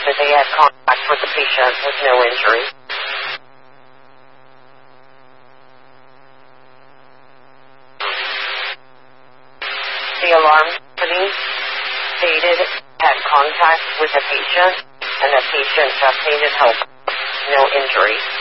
that they had contact with the patient with no injury. The alarm company stated had contact with the patient, and the patient obtained help, no injury.